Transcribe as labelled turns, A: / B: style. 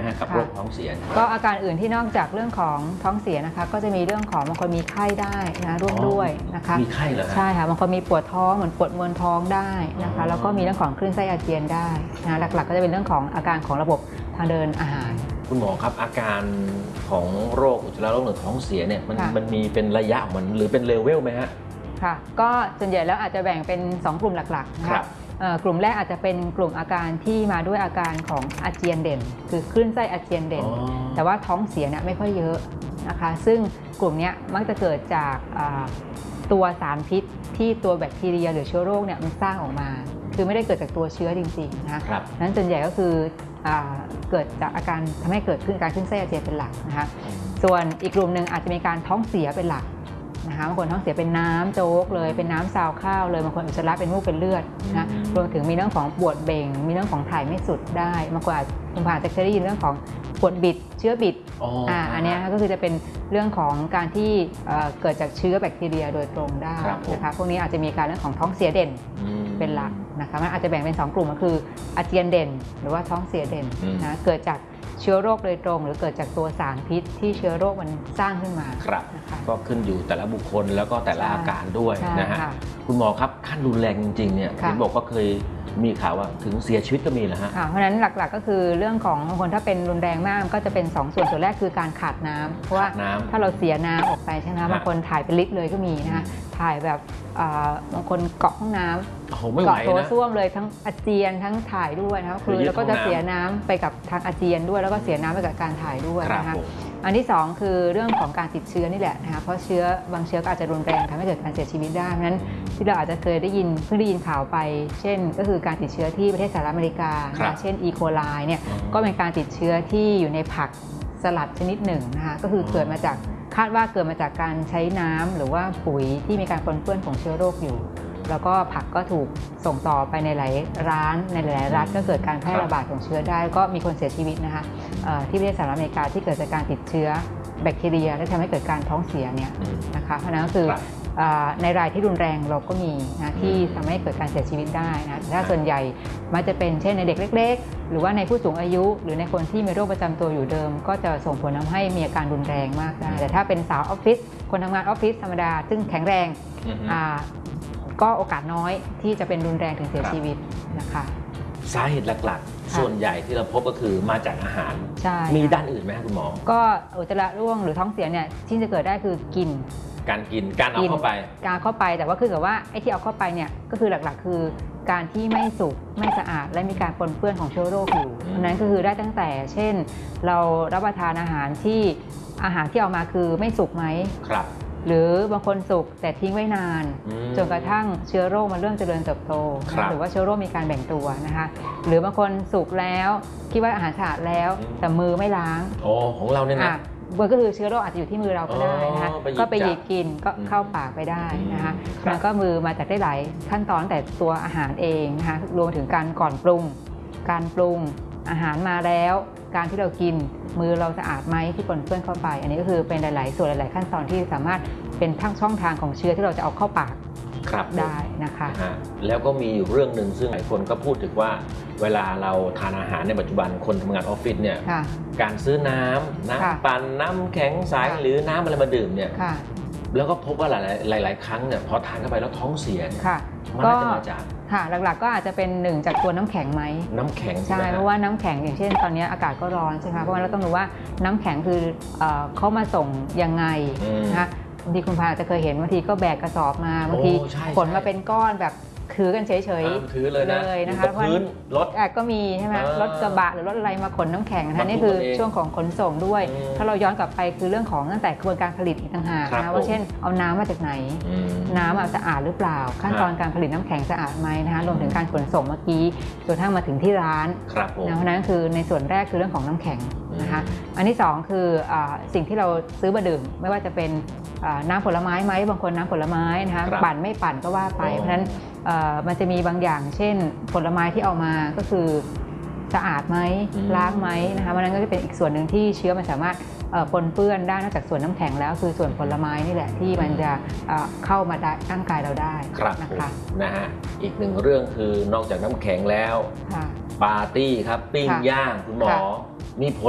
A: ฮะกับโรคท้องเสีย
B: ก็อาการอื่นที่นอกจากเรื่องของท้องเสียนะคะก็จะมีเรื่องของบางคนมีไข้ได้นะร่วมด้วยนะคะ
A: มีไข้เหรอ
B: ใช่ค่ะบางคนมีปวดท้องเหมือนปวดมวนท้องได้นะคะแล้วก็มีเรื่องของคลื่นไส้อาเจียนได้นะหลักๆก็จะเป็นเรื่องของอาการของระบบทางเดินอาหาร
A: คุณหมอครับอาการของโรคอุจจาระโรคหรือท้องเสียเนี่ยมันมีเป็นระยะของมันหรือเป็นเลเวลไหมฮะ
B: ค่ะก็ส่วนใหญ่แล้วอาจจะแบ่งเป็น2กลุ่มหลักๆนะครับกลุ่มแรกอาจจะเป็นกลุ่มอาการที่มาด้วยอาการของอาเจียนเด่นคือคลื่นไส้อาเจียนเด่นแต่ว่าท้องเสียเนี่ยไม่ค่อยเยอะนะคะซึ่งกลุ่มนี้มักจะเกิดจากตัวสารพิษที่ตัวแบคทีเรียหรือเชื้อโรคเนี่ยมันสร้างออกมาคือไม่ได้เกิดจากตัวเชื้อจริงๆนะคะนั้นส่วนใหญ่ก็คือเกิดจากอาการทำให้เกิดขึ้นการขึ้นไส้อาเจียนเป็นหลักนะคะส่วนอีกกลุ่มหนึ่งอาจจะมีการท้องเสียเป็นหลักนะคะบางคนท้องเสียเป็นน้ำโจ๊กเลยเป็นน้ำซาวข้าวเลยบางคนอุจจาระเป็นมูกเป็นเลือดนะรวมถึงมีเรื่องของปวดเบ่งมีเรื่องของถ่ายไม่สุดได้บางคนอาจจะเคยได้ยินเรื่องของปวดบิดเชื้อบิดอันนี้ก็คือจะเป็นเรื่องของการที่เกิดจากเชื้อแบคทีเรียโดยตรงได้นะคะพวกนี้อาจจะมีการเรื่องของท้องเสียเด่นเป็นหลักนะคะมันอาจจะแบ่งเป็น2กลุ่มก็คืออาเจียนเด่นหรือว่าท้องเสียเด่นนะเกิดจากเชื้อโรคโดยตรงหรือเกิดจากตัวสารพิษที่เชื้อโรคมันสร้างขึ้นมา
A: นะคะก็ขึ้นอยู่แต่ละบุคคลแล้วก็แต่ละอาการด้วยนะฮะคุณหมอครับขั้นรุนแรงจริงๆเนี่ยเห็นบอกก็เคยมีข่าวว่าถึงเสียชีวิตก็มีแล้วฮะ
B: เพราะฉะนั้นหลักๆก็คือเรื่องของบางคนถ้าเป็นรุนแรงมากก็จะเป็น2ส่วนแรกคือการขาดน้ำเพราะว่าถ้าเราเสียน้ำออกไปใช่ไหมบางคนถ่ายเป็นลิตรเลยก็มีนะคะถ่ายแบบบางคนเกาะห้องน้ำเกาะตัวส้วมเลยทั้งอาเจียนทั้งถ่ายด้วยนะคะคือแล้วก็จะเสียน้ำไปกับทางอาเจียนด้วยแล้วก็เสียน้ำไปกับการถ่ายด้วยนะคะอันที่2คือเรื่องของการติดเชื้อนี่แหละนะคะเพราะเชื้อบางเชื้อก็อาจจะรุนแรงทำให้เกิดการเสียชีวิตได้เพราะฉะนั้นที่เราอาจจะเคยได้ยินเพิ่งได้ยินข่าวไปเช่นก็คือการติดเชื้อที่ประเทศสหรัฐอเมริกาเช่นอีโคไลเนี่ยก็เป็นการติดเชื้อที่อยู่ในผักสลัดชนิดหนึ่งนะคะก็คือเกิดมาจากคาดว่าเกิดมาจากการใช้น้ำหรือว่าปุ๋ยที่มีการปนเปื้อนของเชื้อโรคอยู่แล้วก็ผักก็ถูกส่งต่อไปในหลายร้านในหลายรัฐก็เกิดการแพร่ระบาดของเชื้อได้ก็มีคนเสียชีวิตนะคะที่ประเทศสหรัฐอเมริกาที่เกิดจากการติดเชื้อแบคทีเรียและทำให้เกิดการท้องเสียเนี่ยนะคะเพราะนั้นก็คือในรายที่รุนแรงเราก็มีนะที่ทำให้เกิดการเสียชีวิตได้นะถ้าส่วนใหญ่มันจะเป็นเช่นในเด็กเล็กๆหรือว่าในผู้สูงอายุหรือในคนที่มีโรคประจำตัวอยู่เดิมก็จะส่งผลทำให้มีอาการรุนแรงมากได้แต่ถ้าเป็นสาวออฟฟิศคนทำงานออฟฟิศธรรมดาซึ่งแข็งแรงก็โอกาสน้อยที่จะเป็นรุนแรงถึงเสียชีวิตนะคะ
A: สาเหตุหลักๆส่วนใหญ่ที่เราพบก็คือมาจากอาหารมีด้านอื่นไหมครับคุณหมอ
B: ก็อุจจาระร่วงหรือท้องเสียเนี่ยที่จะเกิดได้คือกิน
A: การเอาเข้าไป
B: แต่ว่าคือกับว่าไอ้ที่เอาเข้าไปเนี่ยก็คือหลักๆคือการที่ไม่สุกไม่สะอาดและมีการปนเปื้อนของเชื้อโรคอยู่เพราะนั้นก็คือได้ตั้งแต่เช่นเรารับประทานอาหารที่เอามาคือไม่สุกไหม
A: ครับ
B: หรือบางคนสุกแต่ทิ้งไว้นานจนกระทั่งเชื้อโรคมันเริ่มเจริญเติบโตหรือว่าเชื้อโรคมีการแบ่งตัวนะคะหรือบางคนสุกแล้วคิดว่าอาหารสะอาดแล้วแต่มือไม่ล้าง
A: ของเราเนี่ยนะ
B: ก็คือเชื้อโรคอาจจะอยู่ที่มือเราก็ได้นะคะก็ไปหยิบกินก็เข้าปากไปได้นะคะมันก็มือมาจากได้หลายขั้นตอนแต่ตัวอาหารเองนะคะรวมถึงการก่อนปรุงการปรุงอาหารมาแล้วการที่เรากินมือเราสะอาดไหมที่ปนเปื้อนเข้าไปอันนี้ก็คือเป็นหลายๆส่วนหลายๆขั้นตอนที่สามารถเป็นทั้งช่องทางของเชื้อที่เราจะเอาเข้าปากได้นะคะ
A: แล้วก็มีอยู่เรื่องหนึ่งซึ่งหลายคนก็พูดถึงว่าเวลาเราทานอาหารในปัจจุบันคนทำงานออฟฟิศเนี่ยการซื้อน้ำปั่นน้ำแข็งใสหรือน้ำอะไรมาดื่มเนี่ยแล้วก็พบว่าหลายครั้งเนี่ยพอทานเข้าไปแล้วท้องเสียมันน่าจะมาจาก
B: หลักๆก็อาจจะเป็นหนึ่งจากตัวน้ำแข็งไหม
A: น้ำแข็ง
B: ใช่เพราะว่าน้ำแข็งอย่างเช่นตอนนี้อากาศก็ร้อนใช่ไหมเพราะว่าเราต้องรู้ว่าน้ำแข็งคือเขามาส่งยังไงนะบางทีคุณพาจะเคยเห็นบางทีก็แบกกระสอบมาบางทีขนมาเป็นก้อนแบบถือกันเฉย
A: ๆถือเลย
B: นะคะเพราะรถก็มีใช่ไหมรถกระบะหรือรถอะไรมาขนน้ำแข็งนะนี่คือช่วงของขนส่งด้วยถ้าเราย้อนกลับไปคือเรื่องของตั้งแต่กระบวนการผลิตอีกต่างหากนะว่าเช่นเอาน้ำมาจากไหนน้ำสะอาดหรือเปล่าขั้นตอนการผลิตน้ำแข็งสะอาดไหมนะคะรวมถึงการขนส่งเมื่อกี้จนทั้งมาถึงที่ร้านนะเพราะนั้นคือในส่วนแรกคือเรื่องของน้ำแข็งนะคะอันที่2คือสิ่งที่เราซื้อมาดื่มไม่ว่าจะเป็นน้ำผลไม้ไหมบางคนน้ำผลไม้นะคะปั่นไม่ปั่นก็ว่าไปเพราะฉะนั้นมันจะมีบางอย่างเช่นผลไม้ที่เอามาก็คือสะอาดไหมล้างไหมนะคะมันนั้นก็จะเป็นอีกส่วนหนึ่งที่เชื้อมันสามารถปนเปื้อนได้นอกจากส่วนน้ำแข็งแล้วคือส่วนผลไม้นี่แหละที่มันจะเข้ามาได้ร่างกายเราได้
A: นะคะอีกหนึ่งเรื่องคือนอกจากน้ำแข็งแล้วปาร์ตี้ครับปิ้งย่างคุณหมอมีผล